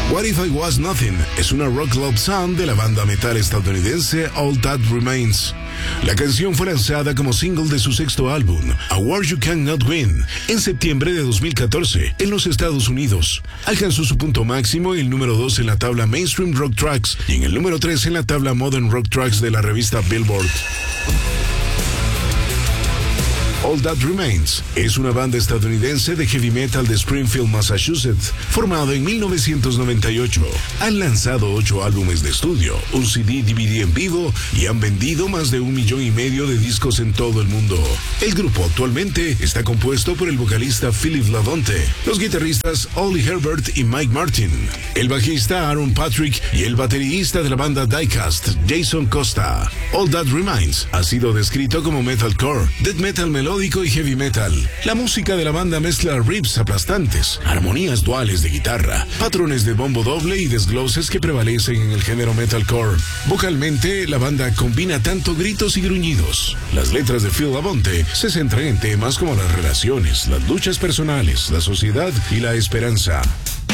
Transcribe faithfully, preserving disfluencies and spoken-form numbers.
What If I Was Nothing es una rock love song de la banda metal estadounidense All That Remains. La canción fue lanzada como single de su sexto álbum, A War You Cannot Win, en septiembre de dos mil catorce en los Estados Unidos. Alcanzó su punto máximo en el número dos en la tabla Mainstream Rock Tracks y en el número tres en la tabla Modern Rock Tracks de la revista Billboard. All That Remains es una banda estadounidense de heavy metal de Springfield, Massachusetts, formado en mil novecientos noventa y ocho. Han lanzado ocho álbumes de estudio, un C D D V D en vivo y han vendido más de un millón y medio de discos en todo el mundo. El grupo actualmente está compuesto por el vocalista Philip Labonte, los guitarristas Ollie Herbert y Mike Martin, el bajista Aaron Patrick y el baterista de la banda Diecast, Jason Costa. All That Remains ha sido descrito como metalcore, death metal melódico y heavy metal. La música de la banda mezcla riffs aplastantes, armonías duales de guitarra, patrones de bombo doble y desgloses que prevalecen en el género metalcore. Vocalmente, la banda combina tanto gritos y gruñidos. Las letras de Phil Labonte se centran en temas como las relaciones, las luchas personales, la sociedad y la esperanza.